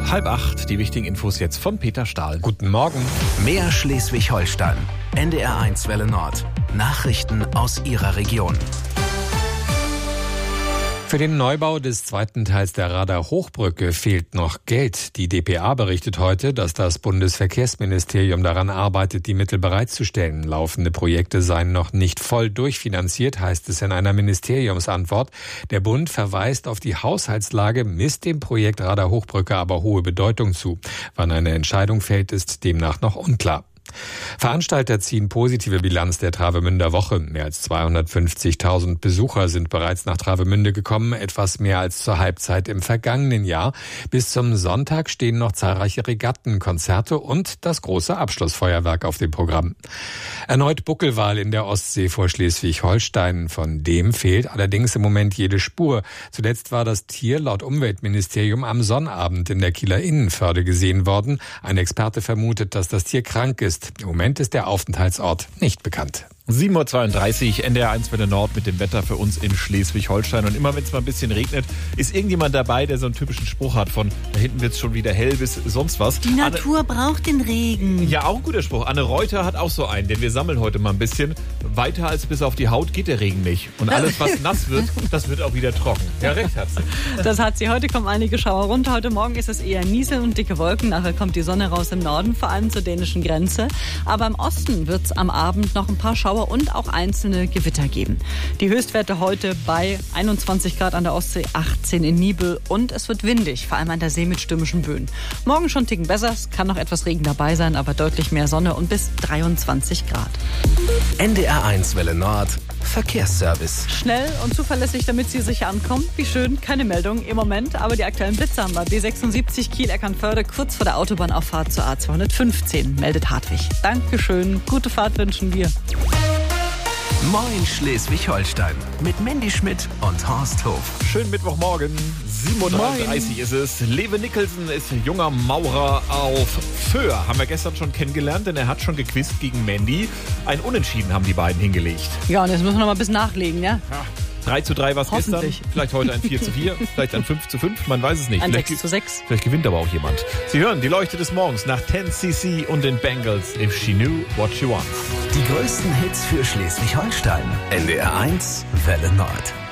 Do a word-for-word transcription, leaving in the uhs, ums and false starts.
Halb acht, die wichtigen Infos jetzt von Peter Stahl. Guten Morgen. Mehr Schleswig-Holstein. N D R eins Welle Nord. Nachrichten aus Ihrer Region. Für den Neubau des zweiten Teils der Radar-Hochbrücke fehlt noch Geld. Die D P A berichtet heute, dass das Bundesverkehrsministerium daran arbeitet, die Mittel bereitzustellen. Laufende Projekte seien noch nicht voll durchfinanziert, heißt es in einer Ministeriumsantwort. Der Bund verweist auf die Haushaltslage, misst dem Projekt Radar-Hochbrücke aber hohe Bedeutung zu. Wann eine Entscheidung fällt, ist demnach noch unklar. Veranstalter ziehen positive Bilanz der Travemünder Woche. Mehr als zweihundertfünfzigtausend Besucher sind bereits nach Travemünde gekommen, etwas mehr als zur Halbzeit im vergangenen Jahr. Bis zum Sonntag stehen noch zahlreiche Regatten, Konzerte und das große Abschlussfeuerwerk auf dem Programm. Erneut Buckelwal in der Ostsee vor Schleswig-Holstein. Von dem fehlt allerdings im Moment jede Spur. Zuletzt war das Tier laut Umweltministerium am Sonnabend in der Kieler Innenförde gesehen worden. Ein Experte vermutet, dass das Tier krank ist. Im Moment ist der Aufenthaltsort nicht bekannt. sieben Uhr zweiunddreißig, N D R eins Welle Nord mit dem Wetter für uns in Schleswig-Holstein. Und immer wenn es mal ein bisschen regnet, ist irgendjemand dabei, der so einen typischen Spruch hat von, da hinten wird es schon wieder hell bis sonst was. Die Natur Anne, braucht den Regen. Ja, auch ein guter Spruch. Anne Reuter hat auch so einen, denn wir sammeln heute mal ein bisschen. Weiter als bis auf die Haut geht der Regen nicht. Und alles, was nass wird, das wird auch wieder trocken. Ja, recht hat sie. Das hat sie. Heute kommen einige Schauer runter. Heute Morgen ist es eher Nieseln und dicke Wolken. Nachher kommt die Sonne raus im Norden, vor allem zur dänischen Grenze. Aber im Osten wird es am Abend noch ein paar Schauer und auch einzelne Gewitter geben. Die Höchstwerte heute bei einundzwanzig Grad an der Ostsee, achtzehn in Nibel und es wird windig, vor allem an der See mit stürmischen Böen. Morgen schon einen Ticken besser, es kann noch etwas Regen dabei sein, aber deutlich mehr Sonne und bis dreiundzwanzig Grad. N D R eins Welle Nord, Verkehrsservice. Schnell und zuverlässig, damit Sie sicher ankommen. Wie schön, keine Meldung im Moment, aber die aktuellen Blitze haben wir. B sechsundsiebzig Kiel-Eckernförde, kurz vor der Autobahnauffahrt zur A zweihundertfünfzehn, meldet Hartwig. Dankeschön, gute Fahrt wünschen wir. Moin Schleswig-Holstein mit Mandy Schmidt und Horst Hof. Schönen Mittwochmorgen, sieben Uhr dreißig ist es. Lewe Nicholson ist junger Maurer auf Föhr. Haben wir gestern schon kennengelernt, denn er hat schon gequizt gegen Mandy. Ein Unentschieden haben die beiden hingelegt. Ja, und jetzt müssen wir noch mal ein bisschen nachlegen, ja? Ja. drei zu drei war es gestern, vielleicht heute ein vier zu vier, vielleicht ein fünf zu fünf, man weiß es nicht. Ein vielleicht sechs zu sechs. Vielleicht gewinnt aber auch jemand. Sie hören die Leuchte des Morgens nach ten C C und den Bengals, If She Knew What She Wants. Die größten Hits für Schleswig-Holstein. N D R eins Welle Nord.